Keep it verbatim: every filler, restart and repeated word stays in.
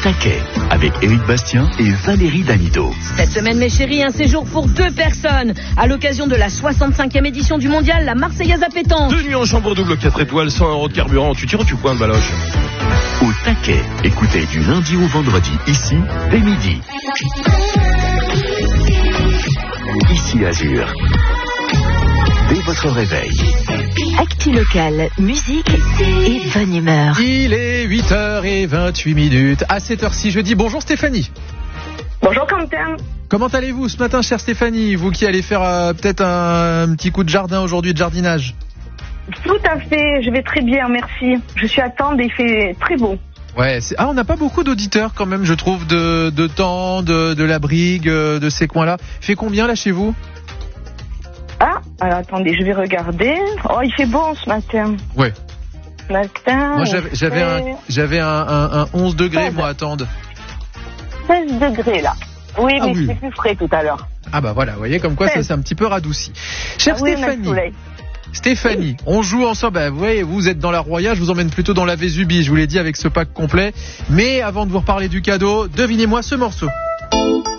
taquet avec Éric Bastien et Valérie Damido. Cette semaine, mes chéris, un séjour pour deux personnes à l'occasion de la soixante-cinquième édition du mondial, la Marseillaise à pétanque. Deux nuits en chambre double, quatre étoiles, cent euros de carburant. Tu tires ou tu coins, Baloche? Au taquet, écoutez du lundi au vendredi, ici, dès midi. Ici Azur. Dès votre réveil. Actu locale, musique et bonne humeur. Il est huit heures vingt-huit minutes. À cette heure-ci, je dis bonjour Stéphanie. Bonjour Quentin. Comment allez-vous ce matin, chère Stéphanie? Vous qui allez faire euh, peut-être un, un petit coup de jardin aujourd'hui, de jardinage. Tout à fait, je vais très bien, merci. Je suis à Tende et il fait très beau. Ouais, c'est... Ah, on n'a pas beaucoup d'auditeurs quand même, je trouve, de, de Tende, de, de la Brigue, de ces coins-là. Il fait combien là chez vous? Ah, alors attendez, je vais regarder. Oh, il fait bon ce matin. Ouais. Ce matin. Moi, j'avais, j'avais, un, j'avais un, un, un onze degrés, moi, à Tende. seize degrés là. Oui, Ah mais oui. c'est plus frais tout à l'heure. Ah bah voilà, vous voyez comme quoi ça s'est un petit peu radouci. Chère Ah oui, on a le Stéphanie, soleil. Stéphanie, on joue ensemble. Bah, vous voyez, vous êtes dans la Roya, je vous emmène plutôt dans la Vésubie, je vous l'ai dit avec ce pack complet. Mais avant de vous reparler du cadeau, devinez-moi ce morceau.